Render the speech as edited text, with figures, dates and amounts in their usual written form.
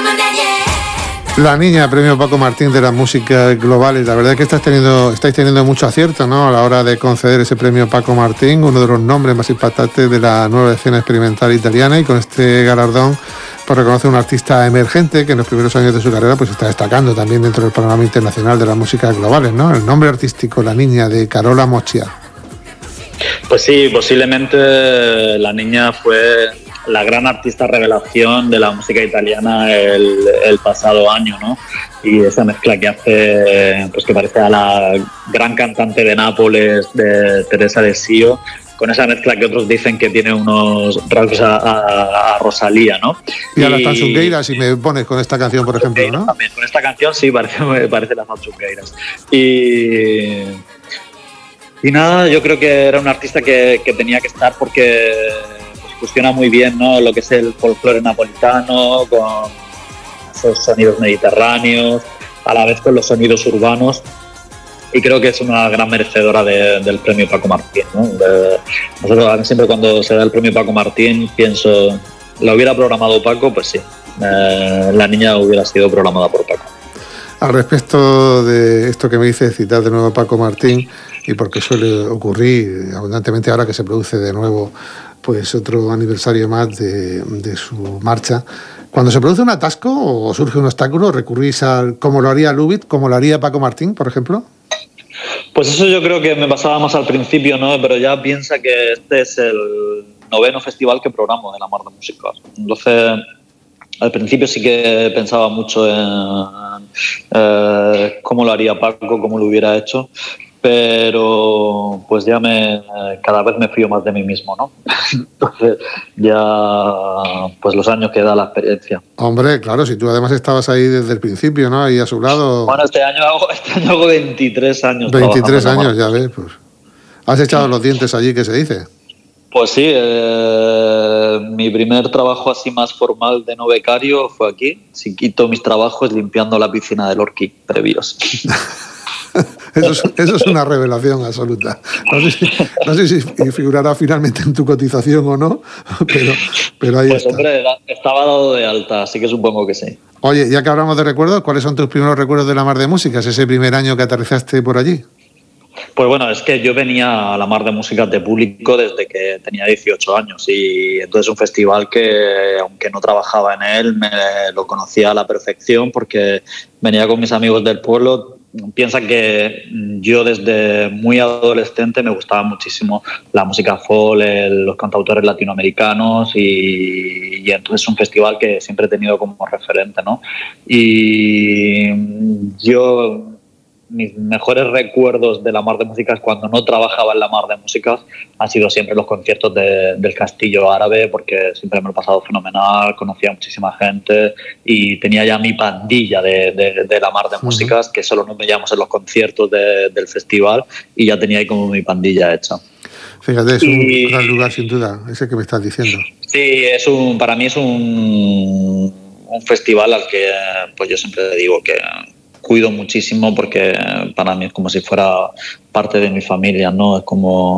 La niña, premio Paco Martín de la música global, y la verdad es que estáis teniendo mucho acierto, ¿no?, a la hora de conceder ese premio Paco Martín, uno de los nombres más impactantes de la nueva escena experimental italiana, y con este galardón pues reconoce a un artista emergente que en los primeros años de su carrera pues está destacando también dentro del panorama internacional de las músicas globales, ¿no? El nombre artístico, La Niña, de Carola Moccia. Pues sí, posiblemente La Niña fue la gran artista revelación de la música italiana el pasado año, ¿no? Y esa mezcla que hace, pues que parece a la gran cantante de Nápoles, de Teresa de Sio, con esa mezcla que otros dicen que tiene unos rasgos a Rosalía, ¿no? Y a las Tanzungueiras, si me pones con esta canción, por ejemplo, ¿no? También, con esta canción sí, parece las Tanzungueiras. Y nada, yo creo que era un artista que tenía que estar porque fusiona muy bien, ¿no?, lo que es el folclore napolitano con esos sonidos mediterráneos, a la vez con los sonidos urbanos, y creo que es una gran merecedora del premio Paco Martín, ¿no? Nosotros siempre cuando se da el premio Paco Martín pienso, ¿la hubiera programado Paco? Pues sí, La Niña hubiera sido programada por Paco. Al respecto de esto que me dice, citar de nuevo a Paco Martín, y porque suele ocurrir abundantemente ahora que se produce de nuevo pues otro aniversario más de su marcha. Cuando se produce un atasco o surge un obstáculo, ¿recurrís al como lo haría Lubitsch, como lo haría Paco Martín, por ejemplo? Pues eso yo creo que me pasaba más al principio, ¿no? Pero ya piensa que este es el 9º festival que programo de La Mar de Música. Entonces, al principio sí que pensaba mucho en cómo lo haría Paco, cómo lo hubiera hecho, pero pues ya cada vez me fío más de mí mismo, ¿no? Entonces ya pues los años que da la experiencia. Hombre, claro, si tú además estabas ahí desde el principio, ¿no?, ahí a su lado. Bueno, este año hago 23 años. 23 años, ya ves, pues. ¿Has echado los dientes allí, que se dice? Pues sí, mi primer trabajo así más formal de no becario fue aquí. Si quito mis trabajos limpiando la piscina del Orquí previos. Eso es una revelación absoluta. No sé si figurará finalmente en tu cotización o no, pero ahí pues está. Hombre, estaba dado de alta, así que supongo que sí. Oye, ya que hablamos de recuerdos, ¿cuáles son tus primeros recuerdos de La Mar de Músicas, ese primer año que aterrizaste por allí? Pues bueno, es que yo venía a La Mar de Músicas de público desde que tenía 18 años, y entonces un festival que, aunque no trabajaba en él, me lo conocía a la perfección porque venía con mis amigos del pueblo. Piensa que yo desde muy adolescente me gustaba muchísimo la música folk, los cantautores latinoamericanos, y entonces es un festival que siempre he tenido como referente, ¿no? Y mis mejores recuerdos de La Mar de Músicas cuando no trabajaba en La Mar de Músicas han sido siempre los conciertos del Castillo Árabe, porque siempre me lo he pasado fenomenal, conocía a muchísima gente y tenía ya mi pandilla de La Mar de Músicas, que solo nos veíamos en los conciertos del festival, y ya tenía ahí como mi pandilla hecha. Fíjate, es un gran lugar sin duda, ese que me estás diciendo. Sí, para mí es un festival al que pues yo siempre digo que cuido muchísimo, porque para mí es como si fuera parte de mi familia, ¿no? Es como